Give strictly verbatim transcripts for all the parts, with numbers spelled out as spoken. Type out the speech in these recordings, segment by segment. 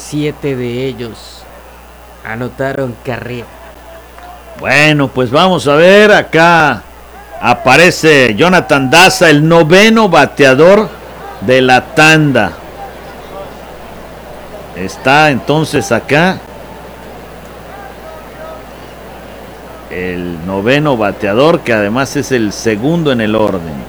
siete de ellos anotaron carrera. Bueno, pues vamos a ver, acá aparece Jonathan Daza, el noveno bateador de la tanda. Está entonces acá el noveno bateador, que además es el segundo en el orden.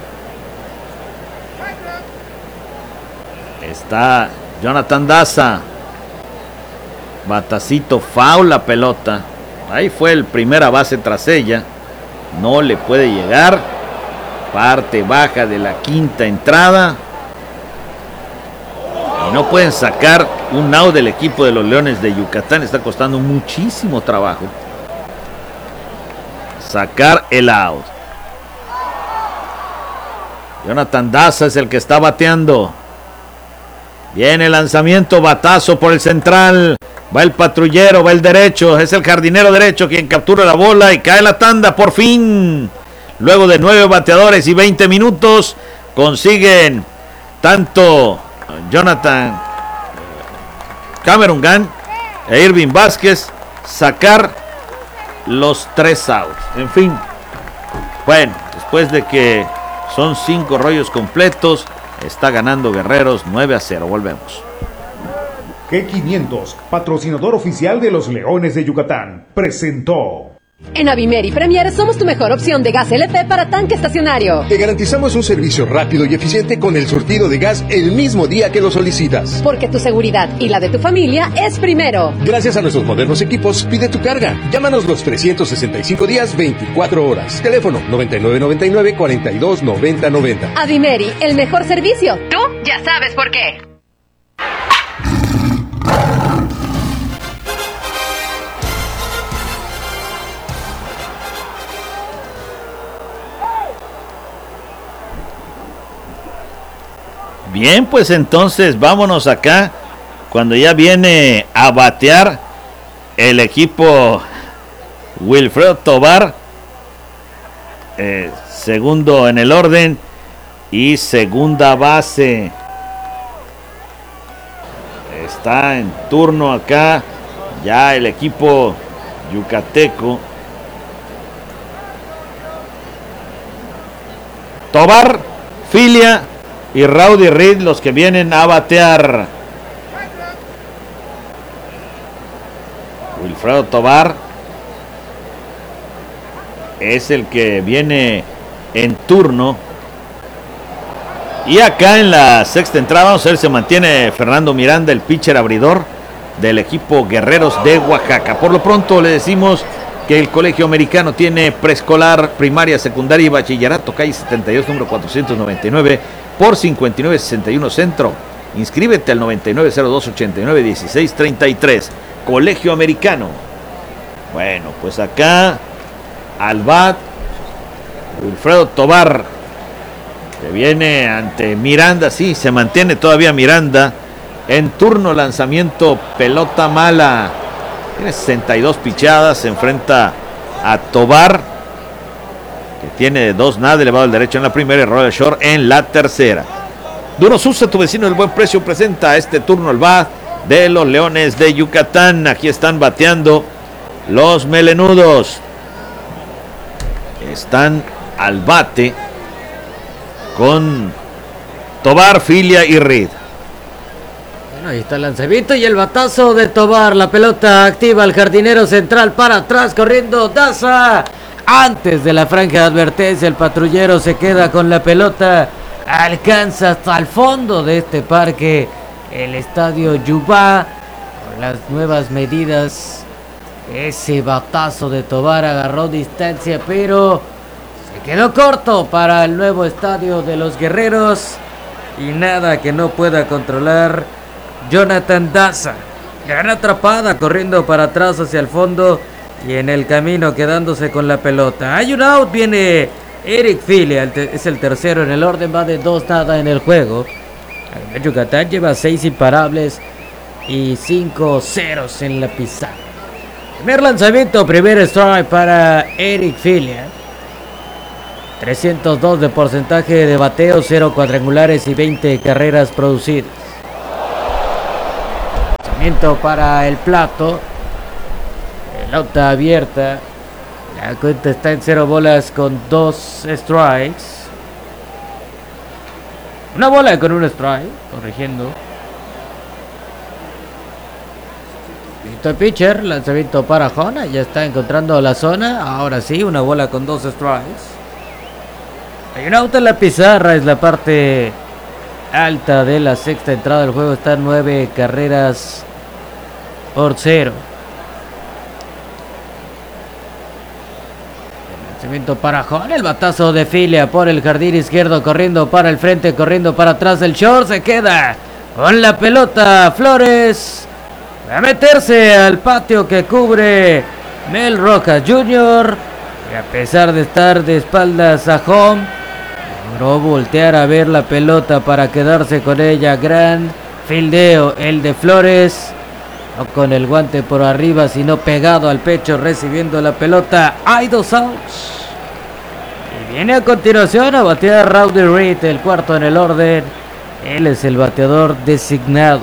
Está Jonathan Daza. Batacito, foul la pelota. Ahí fue el primera base tras ella. No le puede llegar. Parte baja de la quinta entrada. Y no pueden sacar un out del equipo de los Leones de Yucatán. Está costando muchísimo trabajo sacar el out. Jonathan Daza es el que está bateando. Viene el lanzamiento, batazo por el central. Va el patrullero, va el derecho. Es el jardinero derecho quien captura la bola y cae la tanda por fin. Luego de nueve bateadores y veinte minutos, consiguen tanto Jonathan Cameron Gunn e Irving Vázquez sacar los tres outs. En fin, bueno, después de que son cinco rollos completos, está ganando Guerreros nueve a cero. Volvemos. G quinientos, patrocinador oficial de los Leones de Yucatán, presentó. En Avimeri Premier somos tu mejor opción de gas L P para tanque estacionario. Te garantizamos un servicio rápido y eficiente con el surtido de gas el mismo día que lo solicitas. Porque tu seguridad y la de tu familia es primero. Gracias a nuestros modernos equipos, pide tu carga. Llámanos los trescientos sesenta y cinco días, veinticuatro horas. Teléfono noventa y nueve noventa y nueve, cuarenta y dos noventa noventa. Avimeri, el mejor servicio. Tú ya sabes por qué. Bien, pues entonces vámonos acá cuando ya viene a batear el equipo Wilfredo Tovar, eh, segundo en el orden y segunda base. Está en turno acá ya el equipo yucateco. Tovar, Filia y Rowdy Reed los que vienen a batear. Wilfredo Tovar es el que viene en turno. Y acá en la sexta entrada, vamos a ver, se mantiene Fernando Miranda, el pitcher abridor del equipo Guerreros de Oaxaca. Por lo pronto le decimos que el Colegio Americano tiene preescolar, primaria, secundaria y bachillerato, calle setenta y dos, número cuatrocientos noventa y nueve, por cincuenta y nueve sesenta y uno Centro. Inscríbete al noventa y nueve cero dos ochenta y nueve dieciséis treinta y tres. Colegio Americano. Bueno, pues acá al bat Wilfredo Tovar, que viene ante Miranda. Sí, se mantiene todavía Miranda en turno. Lanzamiento, pelota mala. Tiene sesenta y dos pichadas. Se enfrenta a Tovar, que tiene dos nada, elevado al derecho en la primera y Royal Shore en la tercera. Duro Susa, tu vecino del buen precio, presenta este turno al bat de los Leones de Yucatán. Aquí están bateando los melenudos. Están al bate con Tovar, Filia y Reed. Bueno, ahí está el lanzamiento y el batazo de Tovar. La pelota activa al jardinero central para atrás, corriendo Daza. Antes de la franja de advertencia, el patrullero se queda con la pelota. Alcanza hasta el fondo de este parque, el estadio Yubá. Con las nuevas medidas, ese batazo de Tovar agarró distancia, pero se quedó corto para el nuevo estadio de los Guerreros. Y nada que no pueda controlar Jonathan Daza. Gran atrapada, corriendo para atrás hacia el fondo y en el camino quedándose con la pelota. Hay un out, viene Eric Filia, es el tercero en el orden, va de dos nada en el juego. El Yucatán lleva seis imparables y cinco ceros en la pizarra. Primer lanzamiento, primer strike para Eric Filia. trescientos dos de porcentaje de bateo, cero cuadrangulares y veinte carreras producidas. Lanzamiento para el plato. Pelota abierta. La cuenta está en cero bolas con dos strikes. Una bola con un strike, corrigiendo. Listo el pitcher, lanzamiento para Jona, ya está encontrando la zona. Ahora sí, una bola con dos strikes. Hay un auto en la pizarra, es la parte alta de la sexta entrada del juego. Están nueve carreras por cero. Lanzamiento para Jona, el batazo de Filia por el jardín izquierdo, corriendo para el frente, corriendo para atrás del short. Se queda con la pelota Flores. Va a meterse al patio que cubre Mel Rojas junior Y a pesar de estar de espaldas a home, logró voltear a ver la pelota para quedarse con ella. Gran fildeo el de Flores. No con el guante por arriba, sino pegado al pecho, recibiendo la pelota. Hay dos outs. Y viene a continuación a batear Rowdy Reed, el cuarto en el orden. Él es el bateador designado.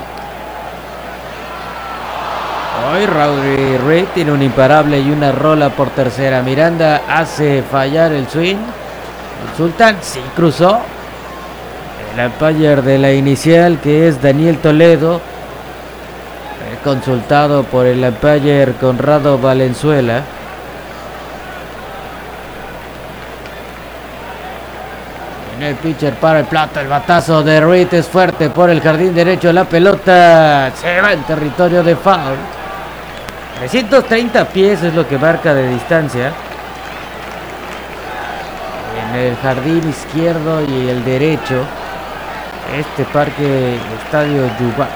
Hoy Rowdy Reed tiene un imparable y una rola por tercera. Miranda hace fallar el swing. El Sultán sí cruzó. El umpire de la inicial, que es Daniel Toledo, consultado por el umpire Conrado Valenzuela. Viene el pitcher para el plato. El batazo de Reed es fuerte por el jardín derecho. La pelota se va en territorio de foul. trescientos treinta pies es lo que marca de distancia. En el jardín izquierdo y el derecho, este parque, estadio Yuba.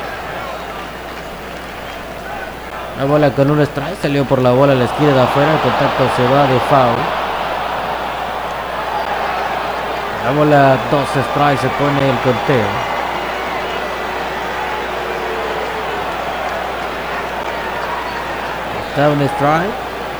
Una bola con un strike, salió por la bola a la izquierda afuera, el contacto se va de foul. La bola, dos strikes, se pone el conteo. Está un strike.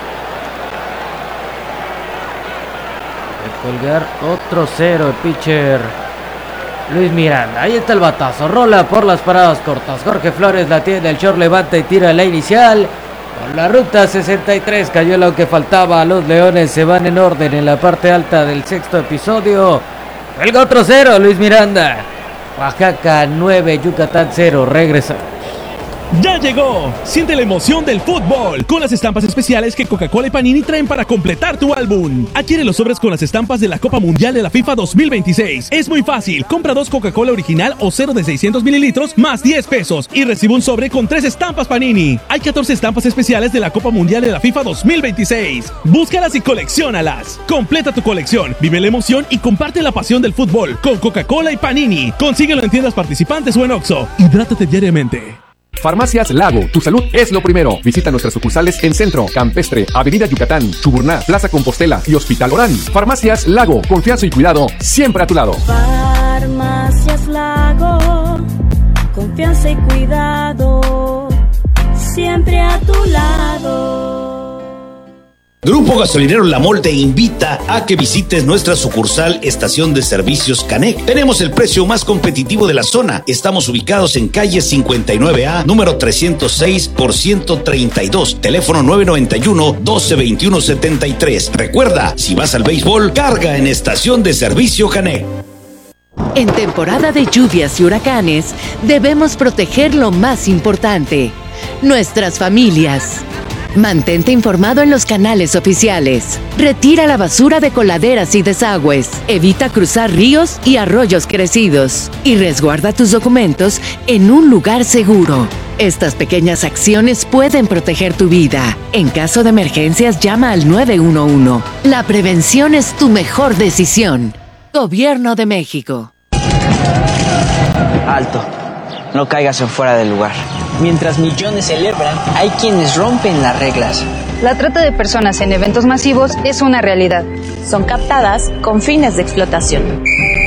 De colgar otro cero, el pitcher Luis Miranda. Ahí está el batazo, rola por las paradas cortas. Jorge Flores la tiene, el short levanta y tira la inicial. Con la ruta sesenta y tres cayó lo que faltaba. Los Leones se van en orden en la parte alta del sexto episodio. El otro cero, Luis Miranda. Oaxaca nueve, Yucatán cero. Regresa. ¡Ya llegó! Siente la emoción del fútbol con las estampas especiales que Coca-Cola y Panini traen para completar tu álbum. Adquiere los sobres con las estampas de la Copa Mundial de la FIFA dos mil veintiséis. Es muy fácil. Compra dos Coca-Cola original o cero de seiscientos mililitros más diez pesos y recibe un sobre con tres estampas Panini. Hay catorce estampas especiales de la Copa Mundial de la FIFA dos mil veintiséis. Búscalas y colecciónalas. Completa tu colección, vive la emoción y comparte la pasión del fútbol con Coca-Cola y Panini. Consíguelo en tiendas participantes o en Oxxo. Hidrátate diariamente. Farmacias Lago, tu salud es lo primero. Visita nuestras sucursales en Centro, Campestre, Avenida Yucatán, Chuburná, Plaza Compostela y Hospital Orán. Farmacias Lago, confianza y cuidado siempre a tu lado. Farmacias Lago, confianza y cuidado siempre a tu lado. Grupo Gasolinero La Mol te invita a que visites nuestra sucursal Estación de Servicios Canec. Tenemos el precio más competitivo de la zona. Estamos ubicados en calle cincuenta y nueve A, número trescientos seis por ciento treinta y dos, teléfono nueve noventa y uno, doce veintiuno setenta y tres. Recuerda, si vas al béisbol, carga en Estación de Servicio Canec. En temporada de lluvias y huracanes, debemos proteger lo más importante, nuestras familias. Mantente informado en los canales oficiales. Retira la basura de coladeras y desagües. Evita cruzar ríos y arroyos crecidos. Y resguarda tus documentos en un lugar seguro. Estas pequeñas acciones pueden proteger tu vida. En caso de emergencias, llama al nueve uno uno. La prevención es tu mejor decisión. Gobierno de México. Alto. No caigas en fuera del lugar. Mientras millones celebran, hay quienes rompen las reglas. La trata de personas en eventos masivos es una realidad. Son captadas con fines de explotación.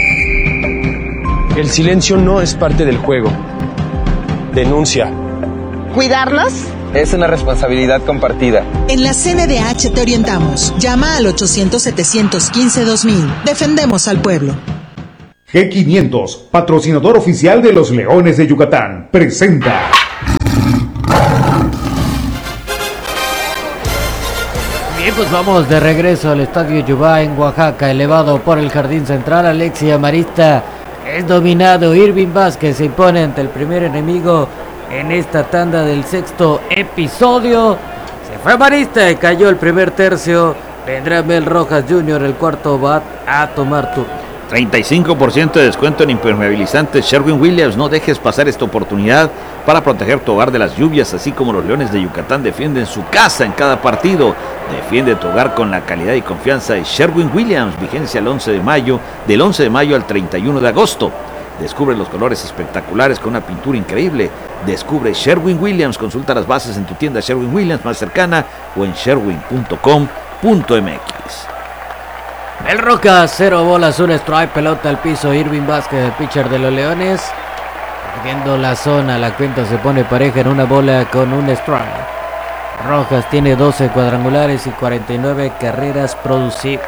El silencio no es parte del juego. Denuncia. ¿Cuidarnos? Es una responsabilidad compartida. En la C N D H te orientamos. Llama al ochocientos, setecientos quince, dos mil. Defendemos al pueblo. G quinientos, patrocinador oficial de los Leones de Yucatán, presenta Y pues vamos de regreso al Estadio Yubá en Oaxaca, elevado por el Jardín Central. Alexia Marista es dominado. Irving Vázquez se impone ante el primer enemigo en esta tanda del sexto episodio. Se fue Marista y cayó el primer tercio. Vendrá Mel Rojas junior el cuarto bat a tomar turno. treinta y cinco por ciento de descuento en impermeabilizantes Sherwin-Williams. No dejes pasar esta oportunidad para proteger tu hogar de las lluvias, así como los Leones de Yucatán defienden su casa en cada partido. Defiende tu hogar con la calidad y confianza de Sherwin-Williams. Vigencia el once de mayo, del once de mayo al treinta y uno de agosto. Descubre los colores espectaculares con una pintura increíble. Descubre Sherwin-Williams. Consulta las bases en tu tienda Sherwin-Williams más cercana o en sherwin punto com punto m x. Mel Rojas, cero bolas, un strike, pelota al piso. Irving Vázquez, el pitcher de los Leones, perdiendo la zona. La cuenta se pone pareja en una bola con un strike. Rojas tiene doce cuadrangulares y cuarenta y nueve carreras producidas.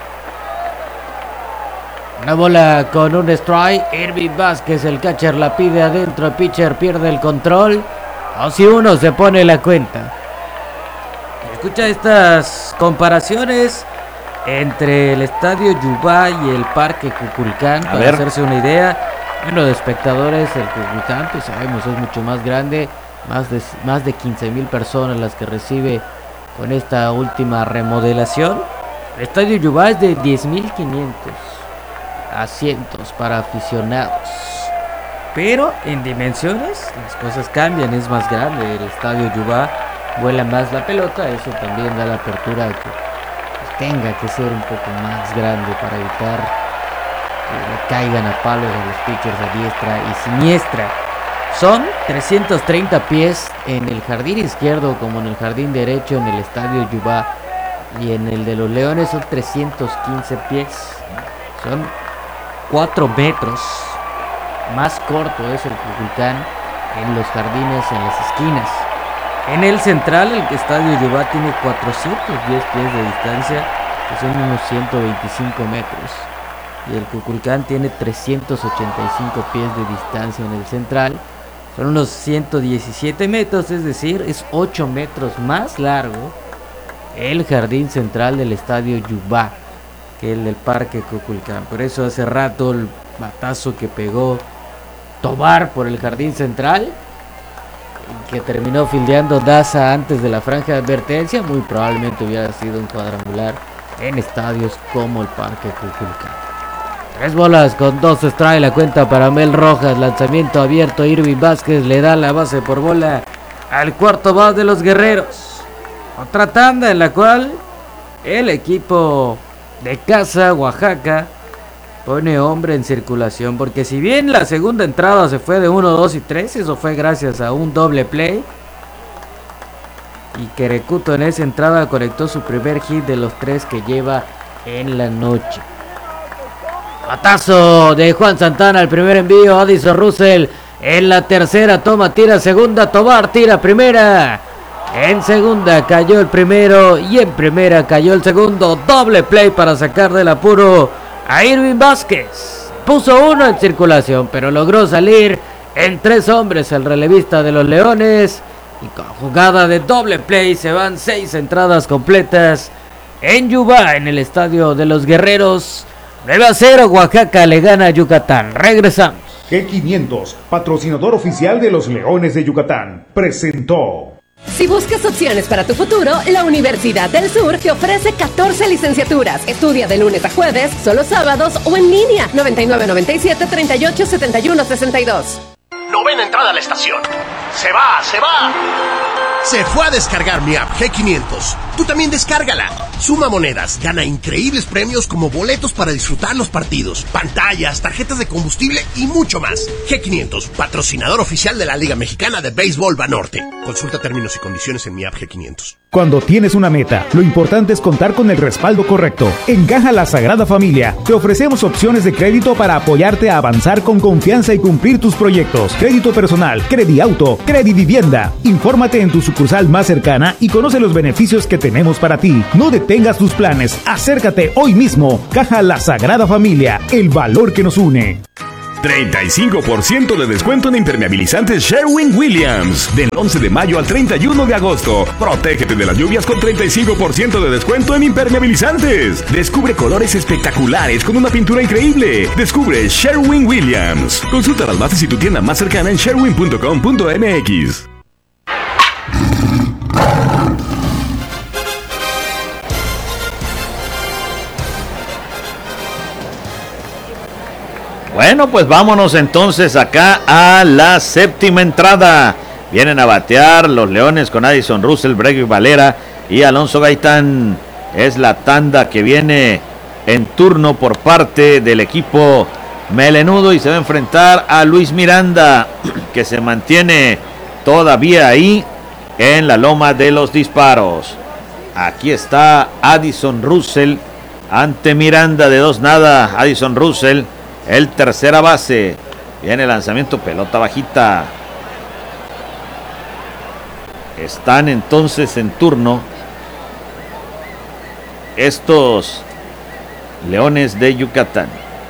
Una bola con un strike. Irving Vázquez, el catcher, la pide adentro. El pitcher pierde el control. dos y uno se pone la cuenta. Escucha estas comparaciones entre el Estadio Yubá y el Parque Cuculcán, A para ver. hacerse una idea. Bueno, de espectadores, el Cuculcán, pues sabemos, es mucho más grande. Más de, más de quince mil personas las que recibe con esta última remodelación. El Estadio Yubá es de diez mil quinientos asientos para aficionados. Pero en dimensiones las cosas cambian, es más grande. El Estadio Yubá vuela más la pelota, eso también da la apertura a que pues, tenga que ser un poco más grande para evitar que le caigan a palos a los pitchers a diestra y siniestra. Son trescientos treinta pies en el jardín izquierdo como en el jardín derecho en el Estadio Yubá, y en el de los Leones son trescientos quince pies. Son cuatro metros más corto es el Cuculcán en los jardines, en las esquinas. En el central, el Estadio Yubá tiene cuatrocientos diez pies de distancia, que son unos ciento veinticinco metros. Y el Cuculcán tiene trescientos ochenta y cinco pies de distancia en el central. Son unos ciento diecisiete metros, es decir, es ocho metros más largo el jardín central del Estadio Yubá que el del Parque Cuculcán. Por eso hace rato el batazo que pegó Tobar por el jardín central, que terminó fildeando Daza antes de la franja de advertencia, muy probablemente hubiera sido un cuadrangular en estadios como el Parque Cuculcán. Tres bolas con dos strikes, la cuenta para Mel Rojas, lanzamiento abierto. Irving Vázquez le da la base por bola al cuarto bat de los Guerreros. Otra tanda en la cual el equipo de casa Oaxaca pone hombre en circulación, porque si bien la segunda entrada se fue de uno, dos y tres, eso fue gracias a un doble play, y Querecuto en esa entrada conectó su primer hit de los tres que lleva en la noche. Batazo de Juan Santana, el primer envío. Addison Russell en la tercera toma, tira segunda. Tobar tira primera. En segunda cayó el primero y en primera cayó el segundo. Doble play para sacar del apuro a Irving Vázquez. Puso uno en circulación, pero logró salir en tres hombres el relevista de los Leones. Y con jugada de doble play se van seis entradas completas en Yubá, en el Estadio de los Guerreros. nueve a cero, Oaxaca le gana a Yucatán. Regresamos. G quinientos, patrocinador oficial de los Leones de Yucatán, presentó. Si buscas opciones para tu futuro, la Universidad del Sur te ofrece catorce licenciaturas. Estudia de lunes a jueves, solo sábados o en línea. noventa y nueve noventa y siete treinta y ocho setenta y uno sesenta y dos. Novena entrada a la estación. ¡Se va, se va! Se fue a descargar mi app G quinientos. Tú también descárgala. Suma monedas, gana increíbles premios como boletos para disfrutar los partidos, pantallas, tarjetas de combustible y mucho más. G quinientos, patrocinador oficial de la Liga Mexicana de Béisbol Banorte. Consulta términos y condiciones en mi app G quinientos. Cuando tienes una meta, lo importante es contar con el respaldo correcto. En Caja La Sagrada Familia te ofrecemos opciones de crédito para apoyarte a avanzar con confianza y cumplir tus proyectos. Crédito personal, Crediauto, Credivivienda. Infórmate en tu sucursal más cercana y conoce los beneficios que tenemos para ti. No detengas tus planes, acércate hoy mismo. Caja La Sagrada Familia, el valor que nos une. treinta y cinco por ciento de descuento en impermeabilizantes Sherwin-Williams. Del once de mayo al treinta y uno de agosto. Protégete de las lluvias con treinta y cinco por ciento de descuento en impermeabilizantes. Descubre colores espectaculares con una pintura increíble. Descubre Sherwin-Williams. Consulta las bases y tu tienda más cercana en sherwin punto com punto m x. Bueno, pues vámonos entonces acá a la séptima entrada. Vienen a batear los Leones con Addison Russell, Bregui Valera y Alonso Gaitán. Es la tanda que viene en turno por parte del equipo melenudo y se va a enfrentar a Luis Miranda, que se mantiene todavía ahí en la loma de los disparos. Aquí está Addison Russell ante Miranda, de dos nada. Addison Russell, el tercera base. Viene el lanzamiento, pelota bajita. Están entonces en turno estos Leones de Yucatán.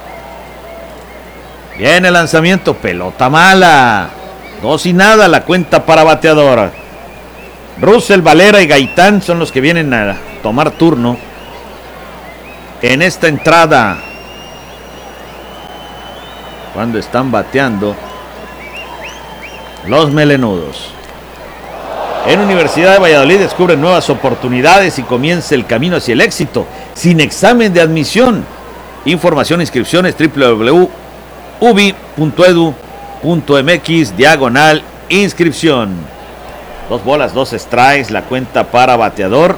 Viene el lanzamiento, pelota mala. Dos y nada la cuenta para bateador. Russell, Valera y Gaitán son los que vienen a tomar turno en esta entrada, cuando están bateando los melenudos. En Universidad de Valladolid descubren nuevas oportunidades y comienza el camino hacia el éxito sin examen de admisión. Información e inscripciones doble u doble u doble u punto u b i punto e d u punto m x diagonal inscripción. Dos bolas, dos strikes, la cuenta para bateador.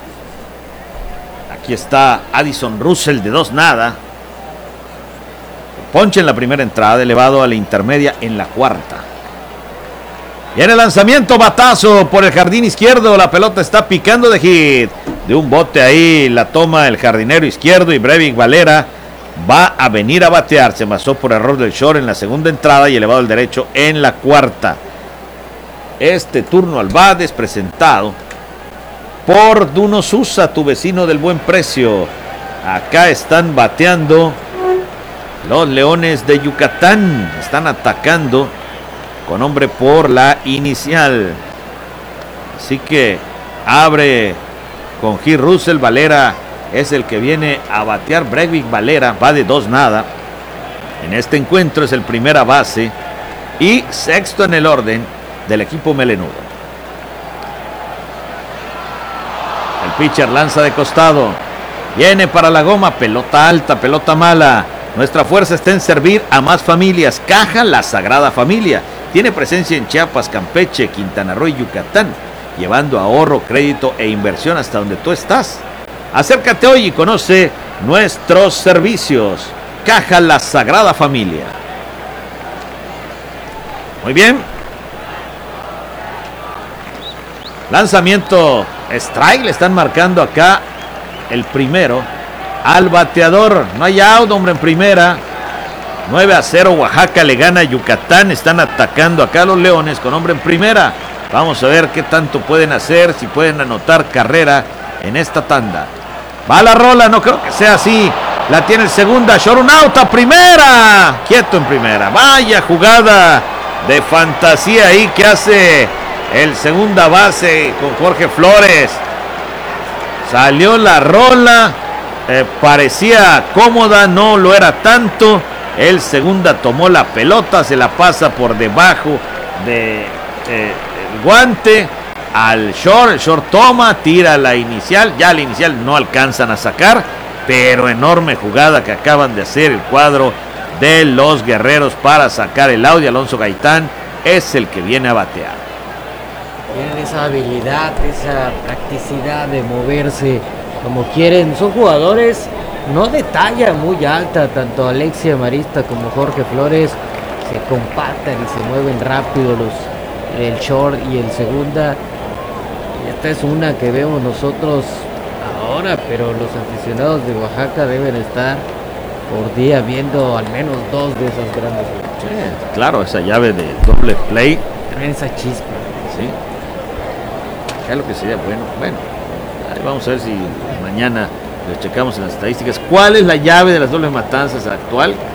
Aquí está Addison Russell, de dos nada. Ponche en la primera entrada, elevado a la intermedia en la cuarta. Viene el lanzamiento, batazo por el jardín izquierdo. La pelota está picando de hit. De un bote ahí la toma el jardinero izquierdo y Bregui Valera va a venir a batear. Se pasó por error del short en la segunda entrada y elevado al derecho en la cuarta. Este turno al bat es presentado por Duno Sousa, tu vecino del buen precio. Acá están bateando los Leones de Yucatán. Están atacando con hombre por la inicial. Así que abre con Gil Russell. Valera es el que viene a batear. Bregui Valera va de dos nada. En este encuentro es el primera base y sexto en el orden del equipo melenudo. El pitcher lanza de costado. Viene para la goma. Pelota alta, pelota mala. Nuestra fuerza está en servir a más familias. Caja La Sagrada Familia. Tiene presencia en Chiapas, Campeche, Quintana Roo y Yucatán, llevando ahorro, crédito e inversión hasta donde tú estás. Acércate hoy y conoce nuestros servicios. Caja La Sagrada Familia. Muy bien. Lanzamiento, strike, le están marcando acá el primero al bateador. No hay out, hombre, en primera. nueve a cero, Oaxaca le gana a Yucatán. Están atacando acá los Leones con hombre en primera. Vamos a ver qué tanto pueden hacer, si pueden anotar carrera en esta tanda. Va la rola, no creo que sea así. La tiene el segunda, short, un out a primera. Quieto en primera. Vaya jugada de fantasía ahí que hace el segunda base con Jorge Flores. Salió la rola, eh, parecía cómoda, no lo era tanto. El segunda tomó la pelota, se la pasa por debajo de eh, el guante al short. El short toma, tira la inicial. Ya la inicial no alcanzan a sacar, pero enorme jugada que acaban de hacer el cuadro de los Guerreros para sacar el out. Y Alonso Gaitán es el que viene a batear. Tienen esa habilidad, esa practicidad de moverse como quieren. Son jugadores no de talla muy alta, tanto Alexia Marista como Jorge Flores se compactan y se mueven rápido los el short y el segunda. Y esta es una que vemos nosotros ahora, pero los aficionados de Oaxaca deben estar por día viendo al menos dos de esas grandes. Sí, claro, esa llave de doble play. También esa chispa. Sí. Es lo que sería bueno. Bueno, ahí vamos a ver si mañana lo checamos en las estadísticas. ¿Cuál es la llave de las dobles matanzas actual?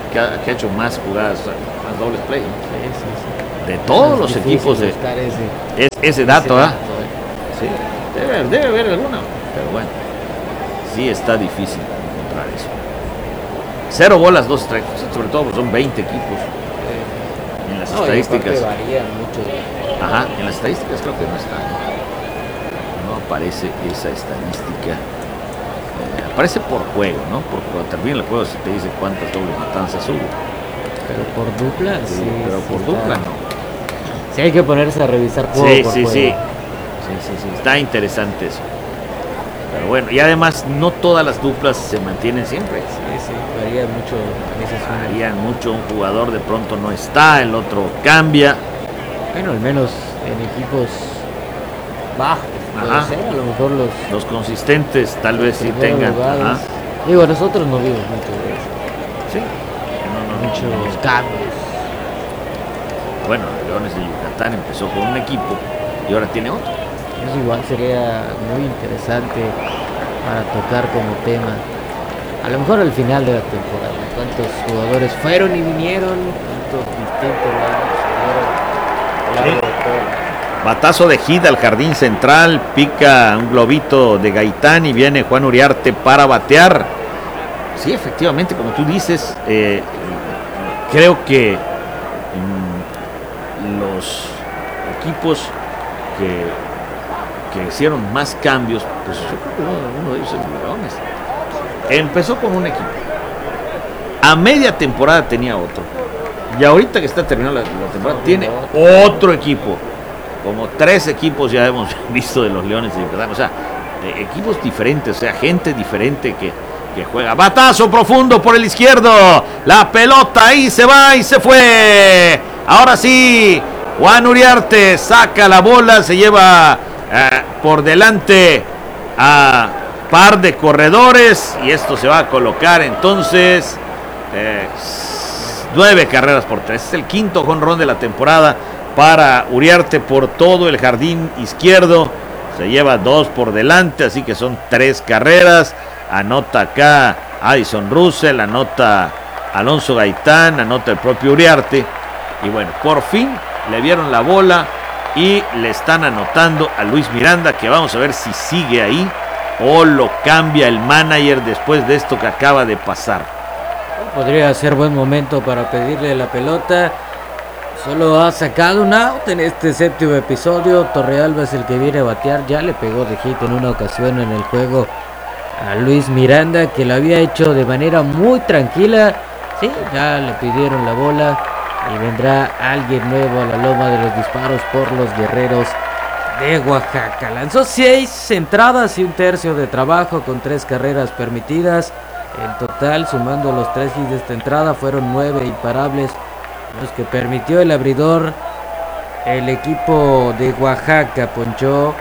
que ha, que ha hecho más jugadas, más dobles play, ¿no? Sí, sí, sí. De todos Es los difícil equipos de, buscar ese, es, ese dato, ese ¿ah? dato, eh. Sí, debe, debe haber alguna, pero bueno, sí está difícil encontrar eso. Cero bolas, dos strikes, sobre todo porque son veinte equipos. En las No, estadísticas. y aparte varían mucho. Ajá, en las estadísticas creo que no está. No aparece esa estadística. Eh, aparece por juego, ¿no? Porque cuando termina el juego se te dice cuántas dobles matanzas hubo. Pero por dupla, sí. Sí, pero sí por está. dupla no. Sí, hay que ponerse a revisar juego Sí, por sí, juego. sí. Sí, sí, sí. Está interesante eso. Pero bueno, y además no todas las duplas se mantienen siempre. Sí, sí, varía mucho. En ese asunto. Varían mucho, un jugador de pronto no está, el otro cambia. Bueno, al menos en equipos bajos. puede Ajá. ser, a lo mejor los, Los consistentes tal vez sí primeros tengan. lugares. Ajá. Digo, nosotros no vimos mucho de eso. Sí. No, no, no, Muchos no. cambios. Bueno, Leones de Yucatán empezó con un equipo y ahora tiene otro. Eso igual sería muy interesante para tocar como tema. A lo mejor al final de la temporada. ¿Cuántos jugadores fueron y vinieron? ¿Cuántos distintos lados fueron? Largo de todo. Batazo de hit al jardín central, pica un globito de Gaitán y viene Juan Uriarte para batear. Sí, efectivamente, como tú dices, eh, creo que mm, los equipos que, que hicieron más cambios, pues yo creo que uno, uno de ellos es Leones. Empezó con un equipo, a media temporada tenía otro, y ahorita que está terminando la, la temporada tiene otro equipo. Como tres equipos ya hemos visto de los Leones de Yucatán, o sea, de equipos diferentes, o sea, gente diferente que, que juega. Batazo profundo por el izquierdo, la pelota ahí se va y se fue. Ahora sí, Juan Uriarte saca la bola, se lleva eh, por delante a par de corredores y esto se va a colocar entonces eh, nueve carreras por tres. Es el quinto jonrón de la temporada para Uriarte por todo el jardín izquierdo. Se lleva dos por delante, así que son tres carreras. Anota acá Addison Russell, anota Alonso Gaitán, anota el propio Uriarte. Y bueno, por fin le vieron la bola y le están anotando a Luis Miranda, que vamos a ver si sigue ahí o lo cambia el manager después de esto que acaba de pasar. Podría ser buen momento para pedirle la pelota. Solo ha sacado un out en este séptimo episodio. Torrealba es el que viene a batear. Ya le pegó de hit en una ocasión en el juego a Luis Miranda, que lo había hecho de manera muy tranquila. Sí, ya le pidieron la bola y vendrá alguien nuevo a la loma de los disparos por los Guerreros de Oaxaca. Lanzó seis entradas y un tercio de trabajo con tres carreras permitidas. En total, sumando los tres hits de esta entrada, fueron nueve imparables los que permitió el abridor. El equipo de Oaxaca ponchó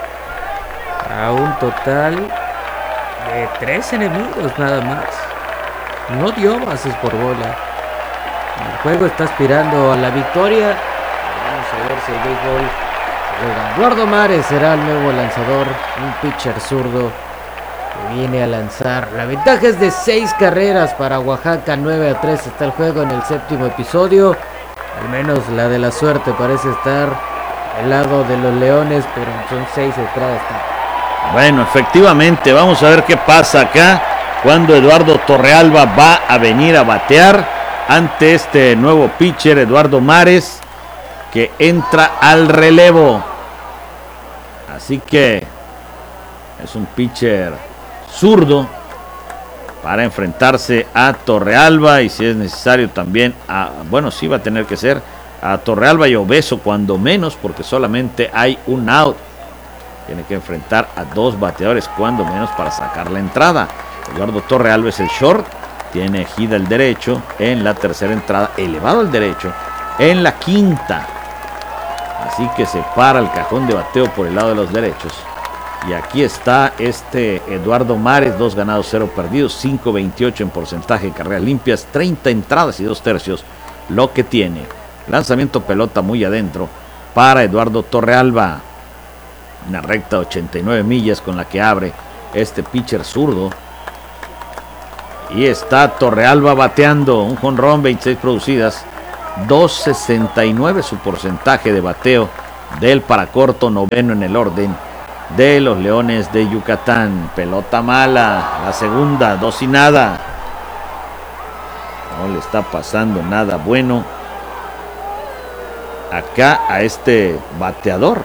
a un total de tres enemigos nada más. No dio bases por bola. El juego está aspirando a la victoria. Vamos a ver si el béisbol se logra. Eduardo Mares será el nuevo lanzador, un pitcher zurdo que viene a lanzar. La ventaja es de seis carreras para Oaxaca, nueve a tres está el juego en el séptimo episodio. Al menos la de la suerte parece estar del lado de los Leones, pero son seis entradas. Bueno, efectivamente, vamos a ver qué pasa acá cuando Eduardo Torrealba va a venir a batear ante este nuevo pitcher, Eduardo Mares, que entra al relevo. Así que es un pitcher zurdo para enfrentarse a Torrealba y si es necesario también a, bueno, sí va a tener que ser a Torrealba y Obeso cuando menos, porque solamente hay un out. Tiene que enfrentar a dos bateadores cuando menos para sacar la entrada. Eduardo Torrealba es el short, tiene gira el derecho en la tercera entrada, elevado al derecho en la quinta. Así que se para el cajón de bateo por el lado de los derechos. Y aquí está este Eduardo Mares, dos ganados, cero perdidos, cinco veintiocho en porcentaje de carreras limpias, treinta entradas y dos tercios, lo que tiene. Lanzamiento pelota muy adentro para Eduardo Torrealba. Una recta ochenta y nueve millas con la que abre este pitcher zurdo. Y está Torrealba bateando un jonrón, veintiséis producidas, dos sesenta y nueve su porcentaje de bateo del paracorto, noveno en el orden de los Leones de Yucatán. Pelota mala, la segunda, dos y nada. No le está pasando nada bueno acá a este bateador.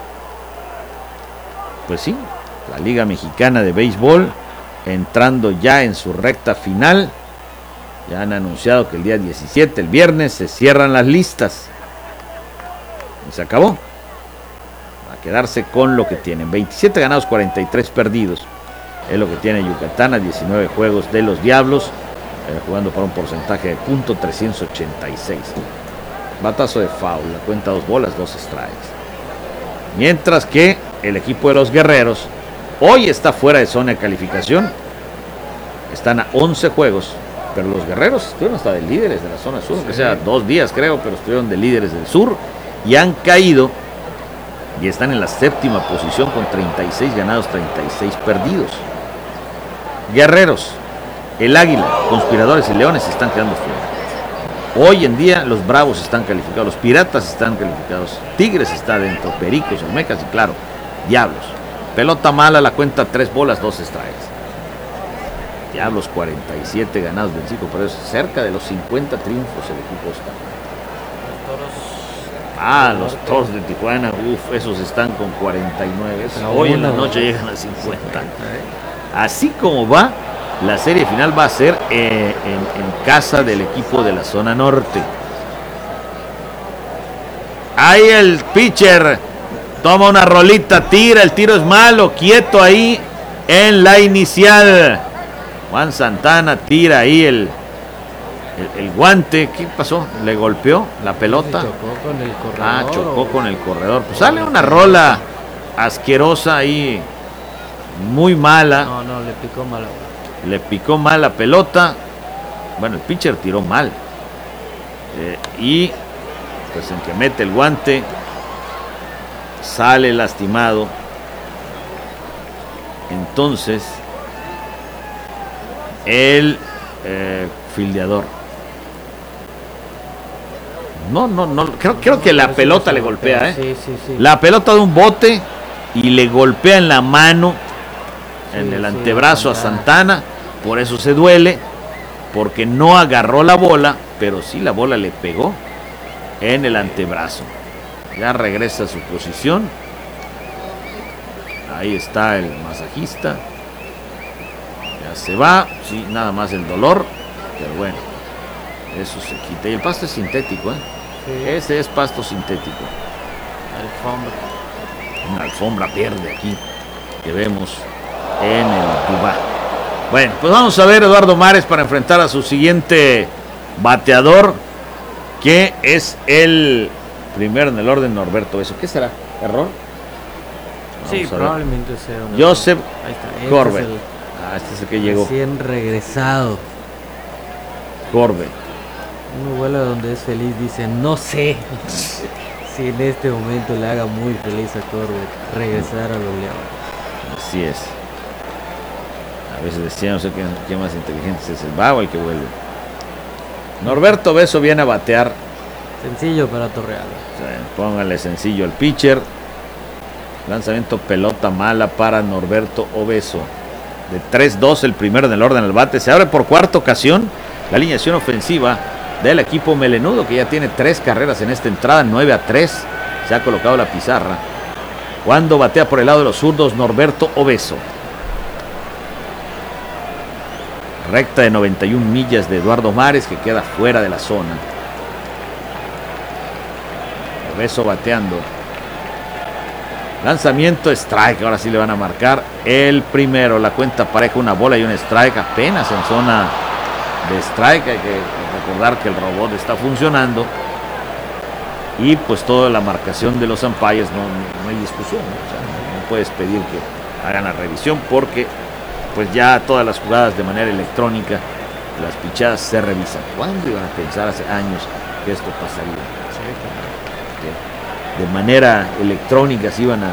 Pues sí, la Liga Mexicana de Béisbol entrando ya en su recta final. Ya han anunciado que el día diecisiete, el viernes, se cierran las listas. Y se acabó. A quedarse con lo que tienen. veintisiete ganados, cuarenta y tres perdidos. Es lo que tiene Yucatán a diecinueve juegos de los Diablos. Eh, jugando para un porcentaje de punto trescientos ochenta y seis. Batazo de foul. La cuenta dos bolas, dos strikes. Mientras que el equipo de los Guerreros hoy está fuera de zona de calificación. Están a once juegos. Pero los Guerreros estuvieron hasta de líderes de la zona sur, sí. Que sea dos días creo, pero estuvieron de líderes del sur y han caído y están en la séptima posición con treinta y seis ganados, treinta y seis perdidos. Guerreros, el Águila, Conspiradores y Leones se están quedando fuera. Hoy en día los Bravos están calificados, los Piratas están calificados, Tigres está dentro, Pericos, Olmecas y claro, Diablos. Pelota mala, la cuenta tres bolas, dos strikes. Diablos cuarenta y siete ganados, veinticinco perdidos, cerca de los cincuenta triunfos el equipo está. Ah, los Toros de Tijuana, uff, esos están con cuarenta y nueve. Hoy en la noche llegan a cincuenta. Así como va, la serie final va a ser eh, en, en casa del equipo de la zona norte. Ahí el pitcher toma una rolita, tira, el tiro es malo, quieto ahí en la inicial. Juan Santana tira ahí el, el, el guante. ¿Qué pasó? ¿Le golpeó la pelota? Chocó con el corredor. Ah, chocó con el corredor. Pues sale una rola asquerosa ahí, muy mala. No, no, le picó mal. Le picó mal la pelota. Bueno, el pitcher tiró mal. Eh, y pues en que mete el guante, sale lastimado. Entonces el eh, fildeador no, no, no creo, creo que la pelota le golpea, ¿eh? Sí, sí, sí. La pelota de un bote y le golpea en la mano, en sí, el sí, antebrazo a Santana. Santana, por eso se duele, porque no agarró la bola, pero sí la bola le pegó en el antebrazo. Ya regresa a su posición. Ahí está el masajista. Ya se va, sí, nada más el dolor, pero bueno, eso se quita. Y el pasto es sintético, ¿eh? Sí. Ese es pasto sintético. Alfombra. Una alfombra verde aquí que vemos en el Dubá. Bueno, pues vamos a ver Eduardo Mares para enfrentar a su siguiente bateador, que es el primero en el orden, Norberto Beso. ¿Qué será? ¿Error? Vamos Sí, probablemente sea un Joseph Ahí está. Este Corbett. es el Ah, este es el que llegó. recién regresado. Corbett. Un vuelo donde es feliz dice, no sé si en este momento le haga muy feliz a Corbett regresar a los Leones. Así es. A veces decía, no sé quién, quién más inteligente es el vago el que vuelve. Norberto Beso viene a batear. Sencillo para Torrealba. O sea, póngale sencillo al pitcher. Lanzamiento, pelota mala para Norberto Obeso. De tres dos, el primero en el orden al bate. Se abre por cuarta ocasión la alineación ofensiva del equipo melenudo, que ya tiene tres carreras en esta entrada, nueve a tres. Se ha colocado la pizarra. Cuando batea por el lado de los zurdos, Norberto Obeso. Recta de noventa y una millas de Eduardo Mares, que queda fuera de la zona. Obeso bateando. Lanzamiento, strike, ahora sí le van a marcar el primero, la cuenta pareja, una bola y un strike, apenas en zona de strike. Hay que recordar que el robot está funcionando y pues toda la marcación de los umpires, no, no hay discusión, ¿no? O sea, no, no puedes pedir que hagan la revisión porque pues ya todas las jugadas de manera electrónica, las pichadas se revisan. ¿Cuándo iban a pensar hace años que esto pasaría? De manera electrónica se iban a,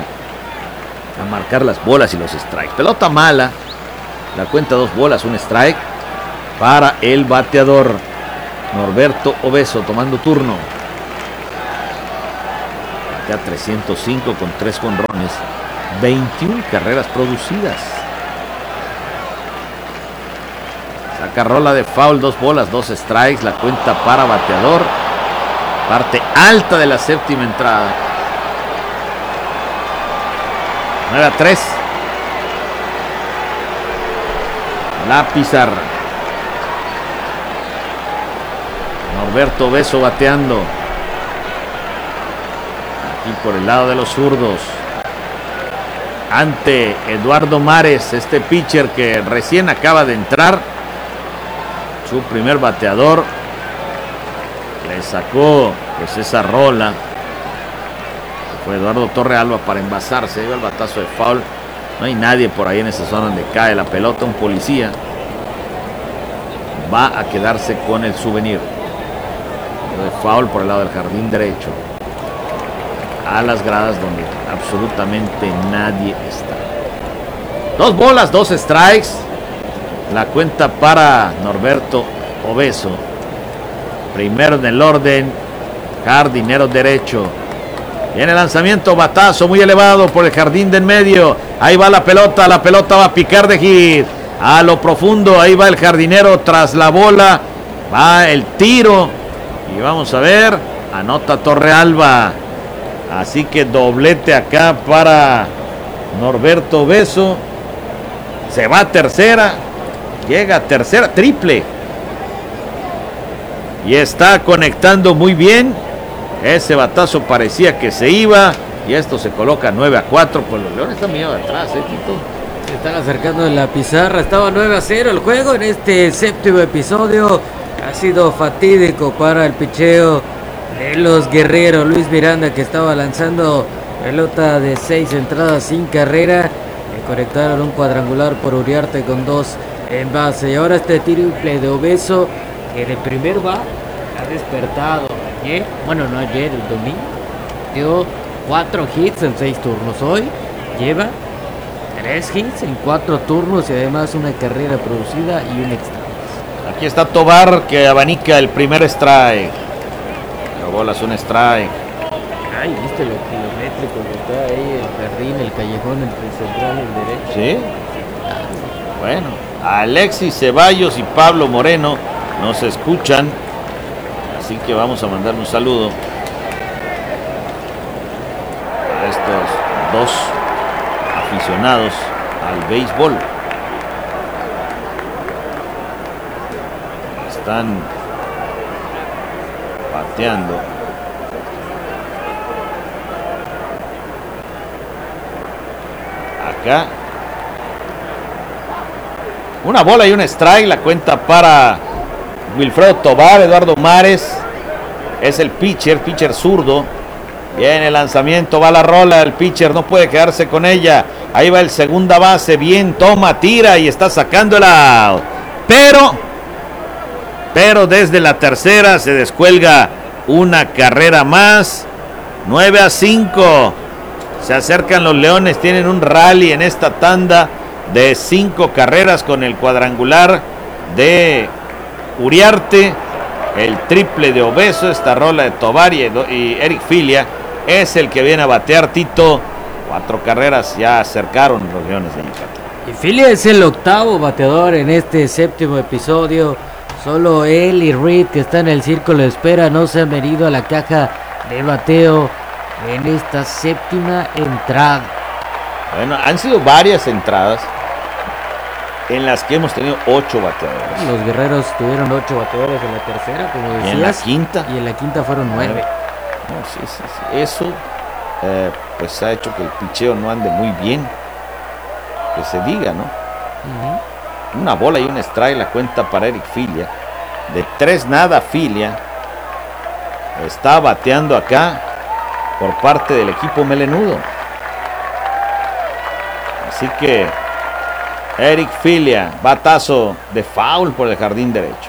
a marcar las bolas y los strikes. Pelota mala, la cuenta dos bolas, un strike. para el bateador Norberto Obeso, tomando turno. Ya trescientos cinco con tres jonrones, veintiuna carreras producidas. Saca rola de foul, dos bolas, dos strikes, la cuenta para bateador. Parte alta de la séptima entrada. nueve a tres. La pizarra. Norberto Obeso bateando. Aquí por el lado de los zurdos. Ante Eduardo Mares, este pitcher que recién acaba de entrar. Su primer bateador. Le sacó pues esa rola. Fue Eduardo Torrealba para envasarse. Iba el batazo de foul. No hay nadie por ahí en esa zona donde cae la pelota. Un policía va a quedarse con el souvenir de foul por el lado del jardín derecho, a las gradas donde absolutamente nadie está. Dos bolas, dos strikes. La cuenta para Norberto Obeso. Primero en el orden, jardinero derecho. Viene el lanzamiento, batazo muy elevado por el jardín de en medio. Ahí va la pelota, la pelota va a picar de hit. A lo profundo, ahí va el jardinero tras la bola. Va el tiro. Y vamos a ver, anota Torrealba. Así que doblete acá para Norberto Obeso. Se va a tercera. Llega a tercera, triple. Y está conectando muy bien. Ese batazo parecía que se iba. Y esto se coloca nueve a cuatro. Pues los Leones están medio atrás, ¿eh, Tito? Se están acercando en la pizarra. Estaba nueve a cero el juego en este séptimo episodio. Ha sido fatídico para el picheo de los Guerreros. Luis Miranda, que estaba lanzando pelota de seis entradas sin carrera. Le conectaron un cuadrangular por Uriarte con dos en base. Y ahora este triple de Obeso, que de primer va, ha despertado. Ayer, bueno, no ayer, el domingo, dio cuatro hits en seis turnos. Hoy lleva tres hits en cuatro turnos y además una carrera producida y un extra. Aquí está Tobar, que abanica el primer strike. La bola es un strike. Ay, ¿viste lo kilométrico que está ahí? El jardín, el callejón entre el central y el derecho. ¿Sí? Bueno, Alexis Ceballos y Pablo Moreno nos escuchan. Así que vamos a mandar un saludo a estos dos aficionados al béisbol. Están bateando. Acá. Una bola y un strike. La cuenta para Wilfredo Tobar. Eduardo Mares es el pitcher, pitcher zurdo. Viene el lanzamiento, va la rola. El pitcher no puede quedarse con ella. Ahí va el segunda base. Bien, toma, tira y está sacando el out. Pero... Pero desde la tercera se descuelga una carrera más. nueve a cinco. Se acercan los Leones. Tienen un rally en esta tanda de cinco carreras con el cuadrangular de Uriarte. El triple de Obeso. Esta rola de Tobar y, y Eric Filia es el que viene a batear, Tito. Cuatro carreras ya acercaron los Leones de Yucatán. Y Filia es el octavo bateador en este séptimo episodio. Solo él y Reed, que está en el círculo de espera, no se han venido a la caja de bateo en esta séptima entrada. Bueno, han sido varias entradas en las que hemos tenido ocho bateadores. Los Guerreros tuvieron ocho bateadores en la tercera, como decías. Y en la quinta. Y en la quinta fueron nueve. No, sí, sí, sí. Eso eh, pues ha hecho que el picheo no ande muy bien. Que se diga, ¿no? Uh-huh. Una bola y un strike, la cuenta para Eric Filia. De tres nada, Filia está bateando acá por parte del equipo melenudo. Así que Eric Filia, batazo de foul por el jardín derecho.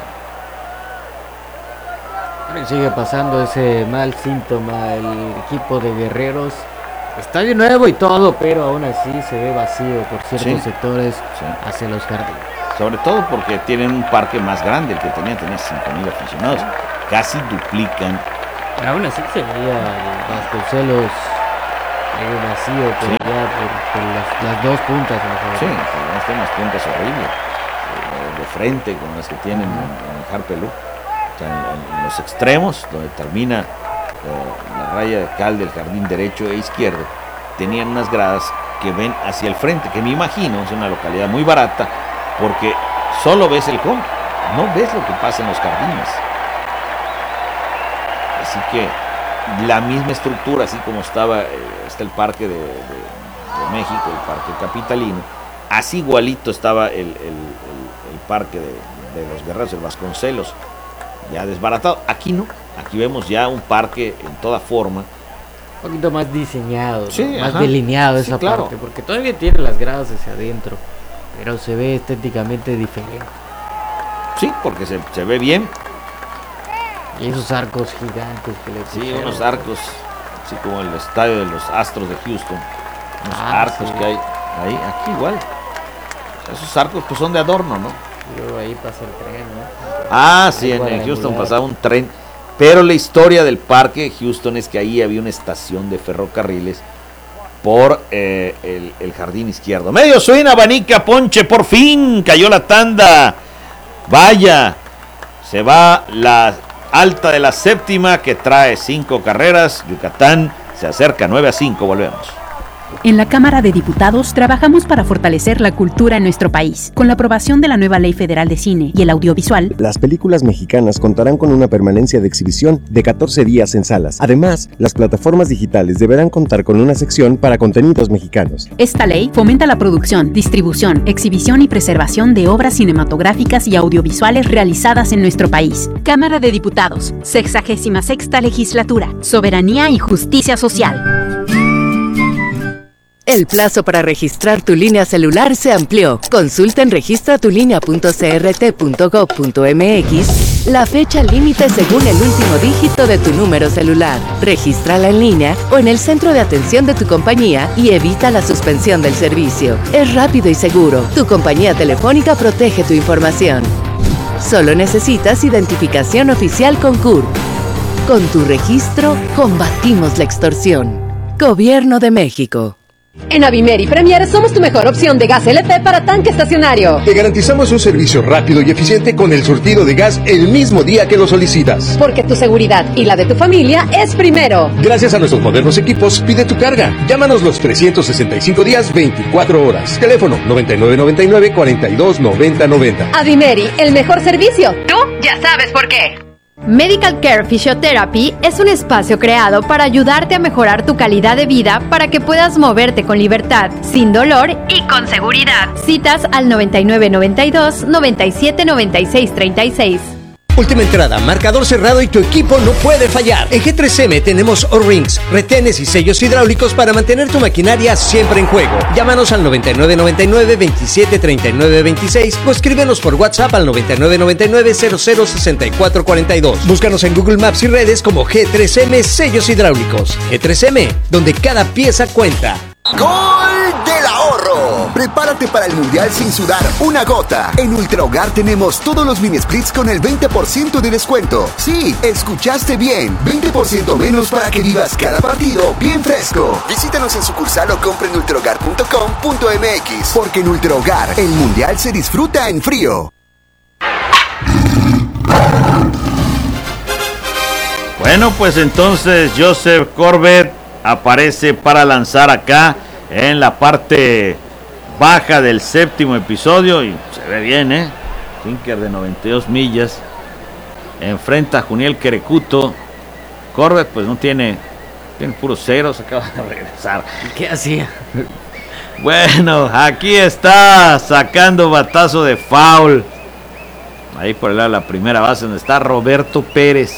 Sigue pasando ese mal síntoma el equipo de Guerreros. Estadio nuevo y todo, pero aún así se ve vacío por ciertos sí. sectores sí. hacia los jardines. Sobre todo porque tienen un parque más grande, el que tenían, tenía cinco mil aficionados. Casi duplican. Pero aún así se veía Vasconcelos algo vacío, pero sí. ya por, por las, las dos puntas. Sí, están unas puntas horribles. De frente, como las que tienen en, en Harpelú. O sea, en, en los extremos, donde termina eh, la raya de cal del jardín derecho e izquierdo, tenían unas gradas que ven hacia el frente, que me imagino es una localidad muy barata, porque solo ves el home, no ves lo que pasa en los jardines. Así que la misma estructura, así como estaba, eh, está el parque de, de, de México, el parque capitalino, así igualito estaba el, el, el, el parque de, de los Guerreros, el Vasconcelos, ya desbaratado. Aquí no, aquí vemos ya un parque en toda forma. Un poquito más diseñado, sí, ¿no? Más ajá. delineado esa sí, claro. parte, porque todavía tiene las gradas hacia adentro, pero se ve estéticamente diferente. Sí, porque se, se ve bien. Y esos arcos gigantes que le Sí, pusieron, unos arcos, así como el estadio de los Astros de Houston. Unos ah, arcos sí. que hay ahí, aquí igual. Esos arcos pues son de adorno, ¿no? Y luego ahí pasa el tren, ¿no? Ah, sí, en, en Houston pasaba un tren. Pero la historia del parque de Houston es que ahí había una estación de ferrocarriles por eh, el, el jardín izquierdo. Medio swing, abanica, ponche, por fin cayó la tanda. Vaya, se va la alta de la séptima que trae cinco carreras. Yucatán se acerca nueve a cinco, volvemos. En la Cámara de Diputados trabajamos para fortalecer la cultura en nuestro país. Con la aprobación de la nueva Ley Federal de Cine y el Audiovisual, las películas mexicanas contarán con una permanencia de exhibición de catorce días en salas. Además, las plataformas digitales deberán contar con una sección para contenidos mexicanos. Esta ley fomenta la producción, distribución, exhibición y preservación de obras cinematográficas y audiovisuales realizadas en nuestro país. Cámara de Diputados, sexagésima sexta legislatura, soberanía y justicia social. El plazo para registrar tu línea celular se amplió. Consulta en registra tu línea punto c r t punto gov punto m x la fecha límite según el último dígito de tu número celular. Regístrala en línea o en el centro de atención de tu compañía y evita la suspensión del servicio. Es rápido y seguro. Tu compañía telefónica protege tu información. Solo necesitas identificación oficial con C U R P. Con tu registro, combatimos la extorsión. Gobierno de México. En Avimer y Premier somos tu mejor opción de gas L P para tanque estacionario. Te garantizamos un servicio rápido y eficiente con el surtido de gas el mismo día que lo solicitas. Porque tu seguridad y la de tu familia es primero. Gracias a nuestros modernos equipos, pide tu carga. Llámanos los trescientos sesenta y cinco días, veinticuatro horas. Teléfono noventa y nueve noventa y nueve, cuarenta y dos noventa noventa. Avimeri, el mejor servicio. Tú ya sabes por qué. Medical Care Physiotherapy es un espacio creado para ayudarte a mejorar tu calidad de vida para que puedas moverte con libertad, sin dolor y con seguridad. Citas al noventa y nueve noventa y dos, noventa y siete noventa y seis treinta y seis. Última entrada, marcador cerrado y tu equipo no puede fallar. En G tres M tenemos O-Rings, retenes y sellos hidráulicos para mantener tu maquinaria siempre en juego. Llámanos al noventa y nueve noventa y nueve, veintisiete treinta y nueve veintiséis o escríbenos por WhatsApp al noventa y nueve noventa y nueve, cero cero sesenta y cuatro cuarenta y dos. Búscanos en Google Maps y redes como G tres M Sellos Hidráulicos. G tres M, donde cada pieza cuenta. ¡Gol del ahorro! Prepárate para el Mundial sin sudar una gota. En Ultra Hogar tenemos todos los mini splits con el veinte por ciento de descuento. Sí, escuchaste bien. veinte por ciento menos para que vivas cada partido bien fresco. Visítanos en sucursal o compra en ultra hogar punto com punto m x. Porque en Ultra Hogar, el Mundial se disfruta en frío. Bueno, pues entonces Joseph Corbett aparece para lanzar acá en la parte baja del séptimo episodio y se ve bien, ¿eh? Sinker de noventa y dos millas enfrenta a Juniel Querecuto. Corbett pues no tiene, tiene puros ceros, acaba de regresar. ¿Qué hacía? Bueno, aquí está sacando batazo de foul ahí por el lado de la primera base donde está Roberto Pérez.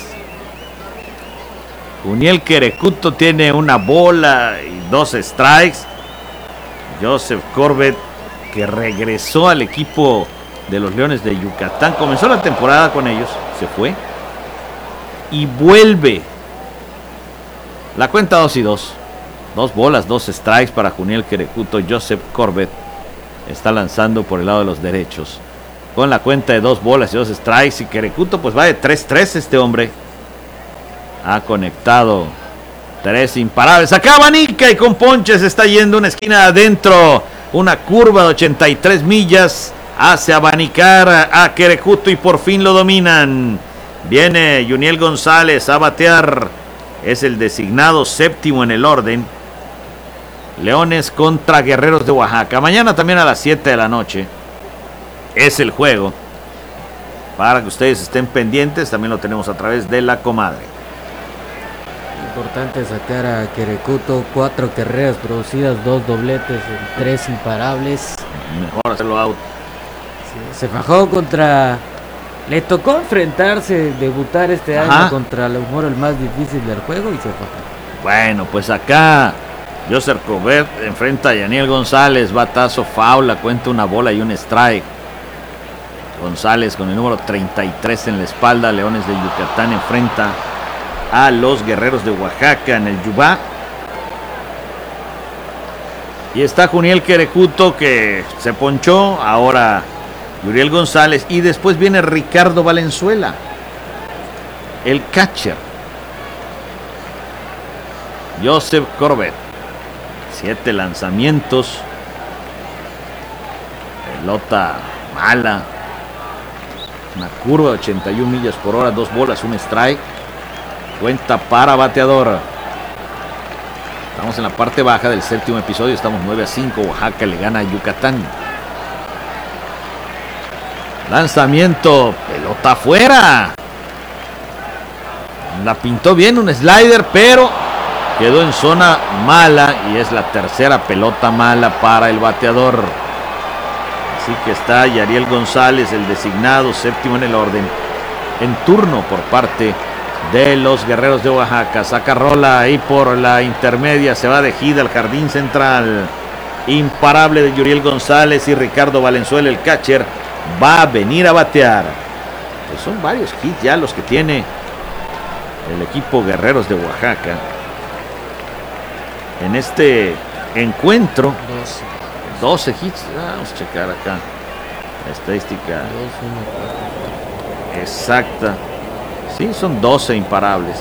Juniel Querecuto tiene una bola y dos strikes. Joseph Corbett, que regresó al equipo de los Leones de Yucatán, comenzó la temporada con ellos, se fue y vuelve. La cuenta dos y dos. Dos bolas, dos strikes para Juniel Querecuto. Joseph Corbett está lanzando por el lado de los derechos. con la cuenta de dos bolas y dos strikes. Y Querecuto pues va de tres tres este hombre. Ha conectado tres imparables. Acá abanica y con ponches está yendo una esquina adentro. Una curva de ochenta y tres millas. Hace abanicar a Querecuto y por fin lo dominan. Viene Yuniel González a batear. Es el designado séptimo en el orden. Leones contra Guerreros de Oaxaca. Mañana también a las siete de la noche. Es el juego. Para que ustedes estén pendientes. También lo tenemos a través de la comadre. Importante sacar a Querecuto. Cuatro carreras producidas, dos dobletes en tres imparables. Mejor hacerlo out. Sí, se fajó contra... Le tocó enfrentarse, debutar este Ajá. año contra a lo mejor el más difícil del juego y se fajó. Bueno, pues acá Joseph Cobert enfrenta a Yaniel González. Batazo, faula, cuenta una bola y un strike. González con el número treinta y tres en la espalda. Leones de Yucatán enfrenta a los Guerreros de Oaxaca en el Yubá. Y está Juniel Querecuto que se ponchó. Ahora Yuriel González. Y después viene Ricardo Valenzuela, el catcher. Joseph Corbett. Siete lanzamientos. Pelota mala. Una curva de ochenta y una millas por hora. Dos bolas, un strike. Cuenta para bateador. Estamos en la parte baja del séptimo episodio. Estamos nueve a cinco. Oaxaca le gana a Yucatán. Lanzamiento. Pelota afuera. La pintó bien. Un slider, pero quedó en zona mala. Y es la tercera pelota mala para el bateador. Así que está Yariel González, el designado séptimo en el orden. En turno por parte de los Guerreros de Oaxaca. Saca rola ahí por la intermedia. Se va de gira al jardín central. Imparable de Yuriel González y Ricardo Valenzuela, el catcher, va a venir a batear. Pues son varios hits ya los que tiene el equipo Guerreros de Oaxaca en este encuentro. doce hits. Vamos a checar acá la estadística exacta. Sí, son doce imparables.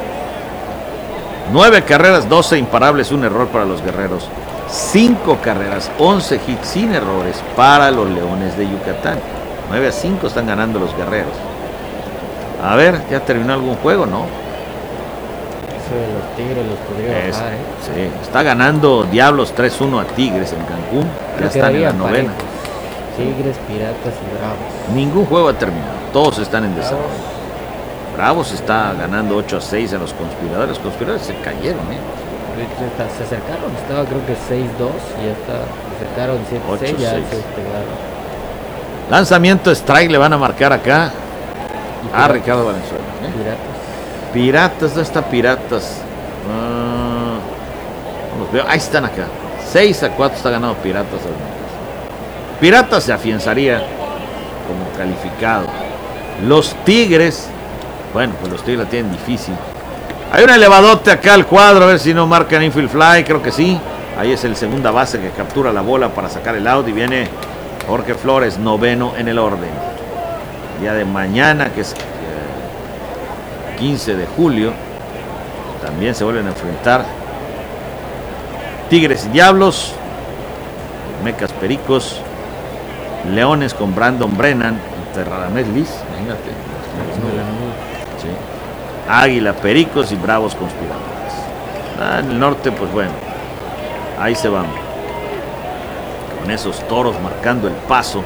nueve carreras, doce imparables, un error para los Guerreros. cinco carreras, once hits sin errores para los Leones de Yucatán. nueve a cinco están ganando los Guerreros. A ver, ¿ya terminó algún juego? No. Eso de los Tigres los podría Es, bajar, ¿eh? Sí, está ganando Diablos tres uno a Tigres en Cancún. Ya están en la novena. Tigres, Piratas y Bravos. Ningún juego ha terminado. Todos están en desarrollo. Bravos está ganando ocho a seis a los Conspiradores. Los Conspiradores se cayeron, ¿eh? Se acercaron, estaba creo que seis dos y ya está, se acercaron siete seis, ya se despegaron. Lanzamiento strike le van a marcar acá a Ricardo Valenzuela, ¿eh? Piratas. Piratas, ¿dónde está Piratas? Uh, no los veo. Ahí están acá. seis a cuatro está ganando Piratas. Piratas se afianzaría como calificado. Los Tigres, bueno, pues los Tigres la tienen difícil. Hay un elevadote acá al cuadro, a ver si no marcan infield fly, creo que sí. Ahí es el segunda base que captura la bola para sacar el out y viene Jorge Flores, noveno en el orden. Día de mañana, que es eh, quince de julio, también se vuelven a enfrentar Tigres y Diablos, Mecas Pericos, Leones con Brandon Brennan, Radamés Liz, imagínate. Sí. Águila, Pericos y Bravos Conspiradores. Ah, en el norte, pues bueno, ahí se van con esos toros marcando el paso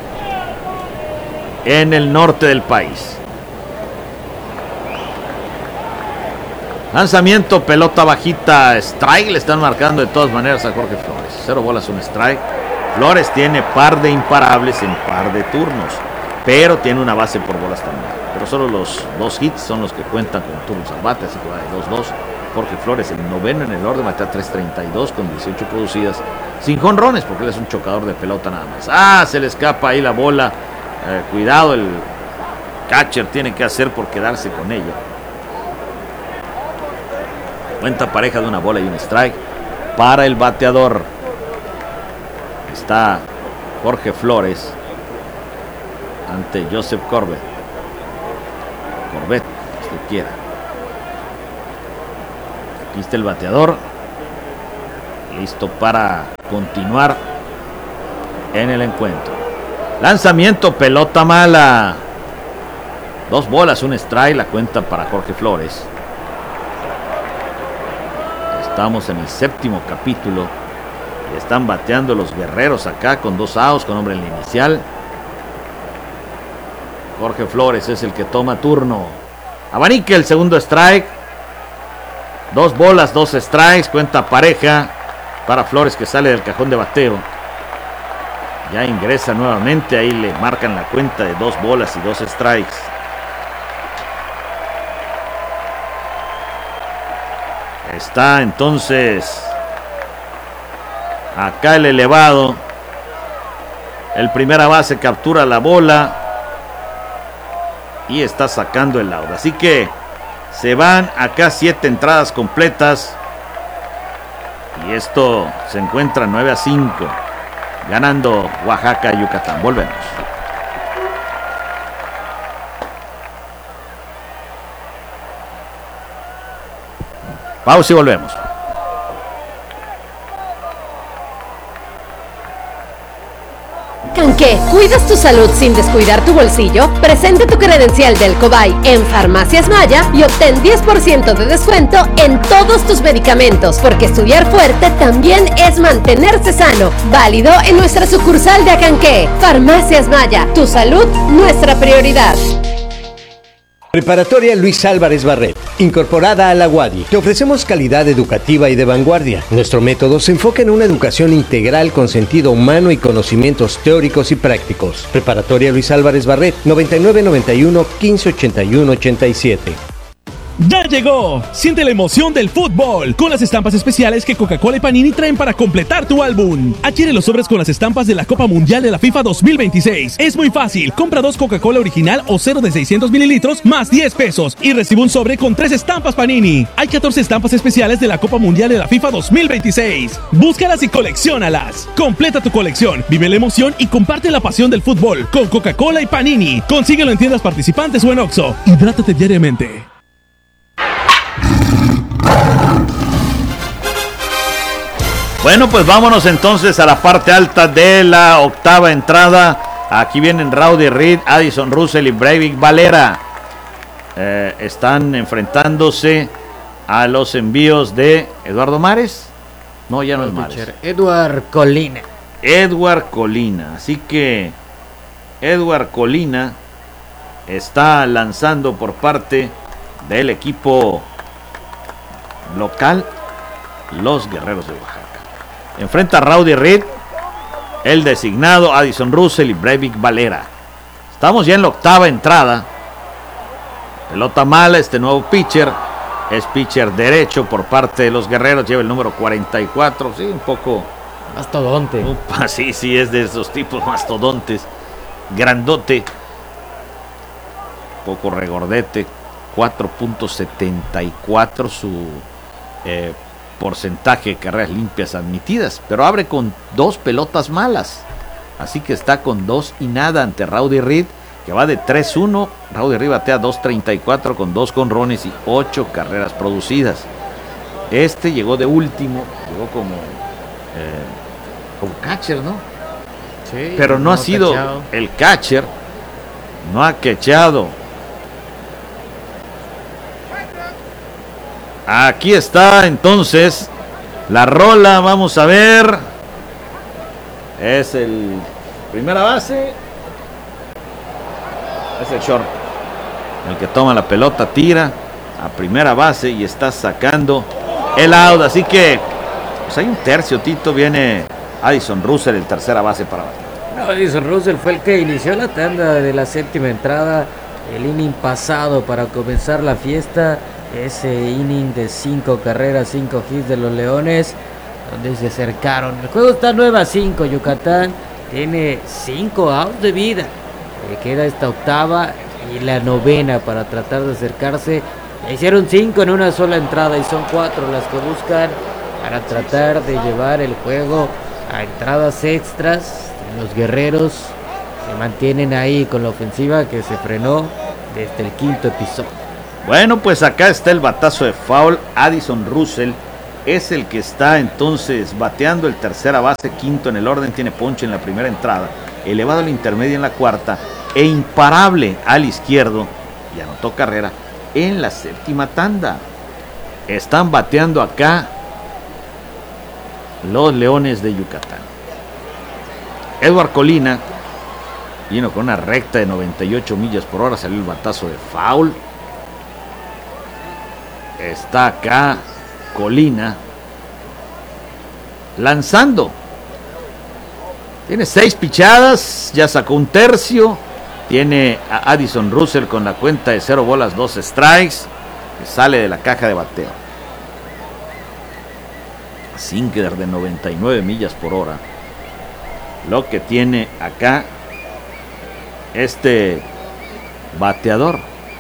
en el norte del país. Lanzamiento, pelota bajita, strike. Le están marcando de todas maneras a Jorge Flores. Cero bolas, un strike. Flores tiene par de imparables en par de turnos, pero tiene una base por bolas también. Pero solo los dos hits son los que cuentan con turnos al bate, así que va de dos dos. Jorge Flores, el noveno en el orden, batea tres treinta y dos con dieciocho producidas, sin jonrones, porque él es un chocador de pelota nada más. Ah, se le escapa ahí la bola. Eh, cuidado, el catcher tiene que hacer por quedarse con ella. Cuenta pareja de una bola y un strike para el bateador. Está Jorge Flores. ante Joseph Corbett. Corbett, si usted quiera. Aquí está el bateador, listo para continuar en el encuentro. Lanzamiento, pelota mala. Dos bolas, un strike, la cuenta para Jorge Flores. Estamos en el séptimo capítulo. Y están bateando los guerreros acá con dos outs, con hombre en la inicial. Jorge Flores es el que toma turno. Abanique el segundo strike. Dos bolas, dos strikes, cuenta pareja para Flores, que sale del cajón de bateo. Ya ingresa nuevamente, ahí le marcan la cuenta de dos bolas y dos strikes. Está entonces acá el elevado. El primera base captura la bola y está sacando el out. Así que se van acá siete entradas completas. Y esto se encuentra nueve a cinco. Ganando Oaxaca y Yucatán. Volvemos. Pausa y volvemos. ¿Qué? ¿Cuidas tu salud sin descuidar tu bolsillo? Presenta tu credencial del Cobay en Farmacias Maya y obtén diez por ciento de descuento en todos tus medicamentos, porque estudiar fuerte también es mantenerse sano. Válido en nuestra sucursal de Acanqué. Farmacias Maya, tu salud, nuestra prioridad. Preparatoria Luis Álvarez Barret, incorporada a la U A D Y. Te ofrecemos calidad educativa y de vanguardia. Nuestro método se enfoca en una educación integral con sentido humano y conocimientos teóricos y prácticos. Preparatoria Luis Álvarez Barret, noventa y nueve noventa y uno, quince ochenta y uno, ochenta y siete. ¡Ya llegó! Siente la emoción del fútbol con las estampas especiales que Coca-Cola y Panini traen para completar tu álbum. Adquiere los sobres con las estampas de la Copa Mundial de la FIFA dos mil veintiséis. Es muy fácil. Compra dos Coca-Cola original o cero de seiscientos mililitros más diez pesos y recibe un sobre con tres estampas Panini. Hay catorce estampas especiales de la Copa Mundial de la FIFA dos mil veintiséis. Búscalas y colecciónalas. Completa tu colección, vive la emoción y comparte la pasión del fútbol con Coca-Cola y Panini. Consíguelo en tiendas participantes o en Oxxo. Hidrátate diariamente. Bueno, pues vámonos entonces a la parte alta de la octava entrada. Aquí vienen Rowdy Reed, Addison Russell y Breivik Valera. Eh, están enfrentándose a los envíos de Eduardo Mares. No, ya no es Mares. Edward Colina. Edward Colina. Así que Edward Colina está lanzando por parte del equipo local, los Guerreros de Oaxaca. Enfrenta a Rowdy Reed, el designado, Addison Russell y Breivik Valera. Estamos ya en la octava entrada. Pelota mala, este nuevo pitcher es pitcher derecho por parte de los Guerreros, lleva el número cuarenta y cuatro, sí, un poco mastodonte. Upa, sí, sí, es de esos tipos mastodontes, grandote, poco regordete. Cuatro punto setenta y cuatro su eh, porcentaje de carreras limpias admitidas, pero abre con dos pelotas malas, así que está con dos y nada ante Rowdy Reed, que va de tres uno. Rowdy Reed batea dos treinta y cuatro con dos jonrones y ocho carreras producidas. Este llegó de último, llegó como eh, como catcher, ¿no? Sí, pero no, no ha sido cachado. El catcher, no ha quechado. Aquí está entonces la rola, vamos a ver. Es el primera base. Es el short, el que toma la pelota, tira a primera base y está sacando el out. Así que pues hay un tercio, Tito. Viene Addison Russell, el tercera base para no, Addison Russell fue el que inició la tanda de la séptima entrada, el inning pasado para comenzar la fiesta. Ese inning de cinco carreras, cinco hits de los Leones, donde se acercaron. El juego está nueve a cinco. Yucatán tiene cinco outs de vida. Le queda esta octava y la novena para tratar de acercarse. Le hicieron cinco en una sola entrada y son cuatro las que buscan para tratar de llevar el juego a entradas extras. Los Guerreros se mantienen ahí con la ofensiva que se frenó desde el quinto episodio. Bueno, pues acá está el batazo de foul. Addison Russell es el que está entonces bateando, el tercera base, quinto en el orden, tiene ponche en la primera entrada, elevado al intermedio en la cuarta e imparable al izquierdo, y anotó carrera en la séptima tanda. Están bateando acá los Leones de Yucatán. Edward Colina vino con una recta de noventa y ocho millas por hora, salió el batazo de foul. Está acá Colina lanzando. Tiene seis pichadas, ya sacó un tercio. Tiene a Addison Russell con la cuenta de cero bolas, dos strikes. Que sale de la caja de bateo. Sinker de noventa y nueve millas por hora. Lo que tiene acá este bateador.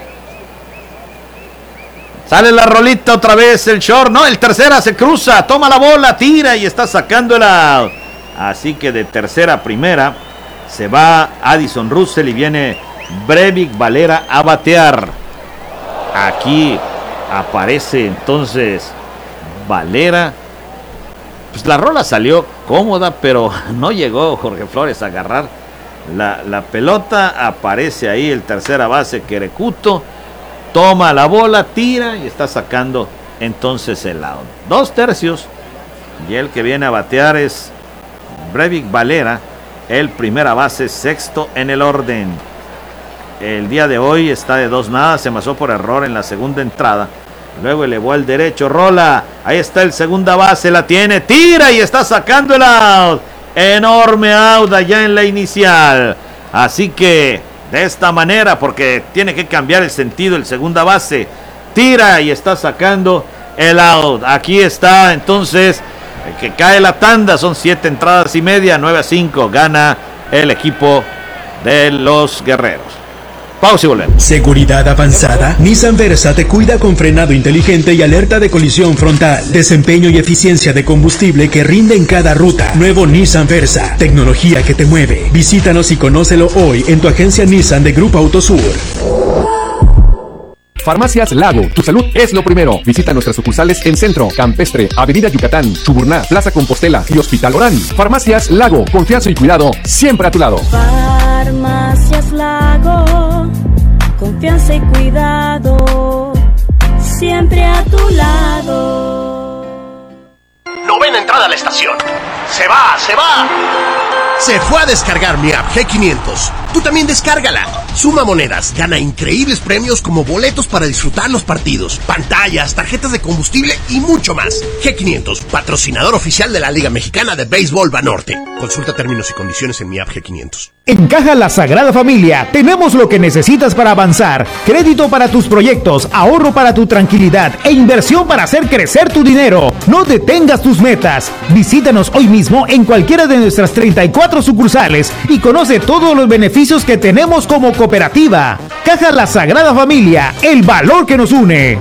Sale la rolita otra vez, el short, no, el tercera se cruza, toma la bola, tira y está sacando el out. Así que de tercera a primera se va Addison Russell y viene Brevik Valera a batear. Aquí aparece entonces Valera. Pues la rola salió cómoda, pero no llegó Jorge Flores a agarrar la, la pelota. Aparece ahí el tercera base Querecuto. Toma la bola, tira y está sacando entonces el out. Dos tercios. Y el que viene a batear es Brevik Valera, el primera base, sexto en el orden. El día de hoy está de dos nada, se pasó por error en la segunda entrada. Luego elevó al derecho, rola. Ahí está el segunda base, la tiene, tira y está sacando el out. Enorme out allá en la inicial. Así que de esta manera, porque tiene que cambiar el sentido el segunda base, tira y está sacando el out. Aquí está entonces el que cae la tanda, son siete entradas y media, nueve a cinco, gana el equipo de los Guerreros. Pausa y volvemos. Seguridad avanzada. Nissan Versa te cuida con frenado inteligente y alerta de colisión frontal. Desempeño y eficiencia de combustible que rinde en cada ruta. Nuevo Nissan Versa. Tecnología que te mueve. Visítanos y conócelo hoy en tu agencia Nissan de Grupo Autosur. Farmacias Lago, tu salud es lo primero. Visita nuestras sucursales en Centro, Campestre, Avenida Yucatán, Chuburná, Plaza Compostela y Hospital Orán. Farmacias Lago, confianza y cuidado siempre a tu lado. Farmacias Lago, confianza y cuidado siempre a tu lado. Novena entrada a la estación. Se va, se va. Se fue a descargar mi app G quinientos. Tú también descárgala. Suma monedas, gana increíbles premios como boletos para disfrutar los partidos, pantallas, tarjetas de combustible y mucho más. G quinientos, patrocinador oficial de la Liga Mexicana de Béisbol Banorte. Consulta términos y condiciones en mi app G quinientos. En Caja La Sagrada Familia tenemos lo que necesitas para avanzar. Crédito para tus proyectos, ahorro para tu tranquilidad e inversión para hacer crecer tu dinero. No detengas tus metas. Visítanos hoy mismo en cualquiera de nuestras treinta y cuatro sucursales y conoce todos los beneficios que tenemos como cooperativa. Caja La Sagrada Familia, el valor que nos une.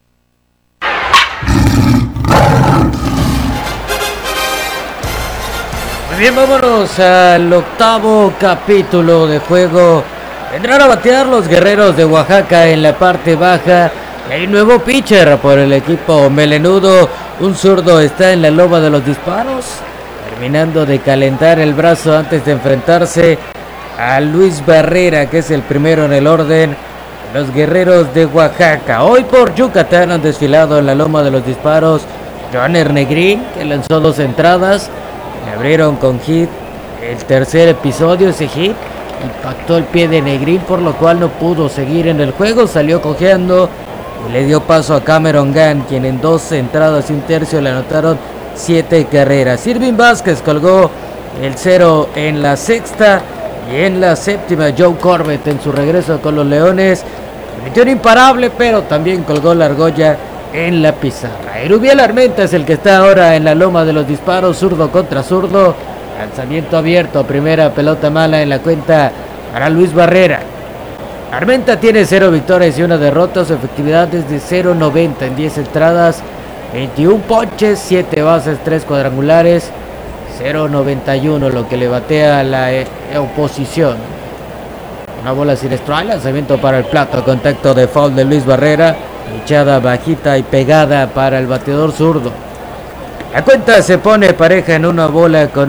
Muy bien, vámonos al octavo capítulo de juego. Vendrán a batear los Guerreros de Oaxaca en la parte baja. Hay un nuevo pitcher por el equipo melenudo. Un zurdo está en la loma de los disparos, terminando de calentar el brazo antes de enfrentarse a Luis Barrera, que es el primero en el orden. Los Guerreros de Oaxaca. Hoy por Yucatán han desfilado en la loma de los disparos Johanner Negrín, que lanzó dos entradas. Le abrieron con hit el tercer episodio. Ese hit impactó el pie de Negrín, por lo cual no pudo seguir en el juego. Salió cojeando y le dio paso a Cameron Gann, quien en dos entradas y un tercio le anotaron siete carreras. Irving Vázquez colgó el cero en la sexta. Y en la séptima, Joe Corbett, en su regreso con los Leones, permitió un imparable, pero también colgó la argolla en la pizarra. Erubiel Armenta es el que está ahora en la loma de los disparos, zurdo contra zurdo. Lanzamiento abierto, primera pelota mala en la cuenta para Luis Barrera. Armenta tiene cero victorias y una derrota, su efectividad es de cero noventa en diez entradas, veintiún ponches, siete bases, tres cuadrangulares, cero noventa y uno lo que le batea a la eh, oposición. Una bola sin strike, lanzamiento para el plato, contacto de foul de Luis Barrera, echada bajita y pegada para el bateador zurdo. La cuenta se pone pareja en una bola con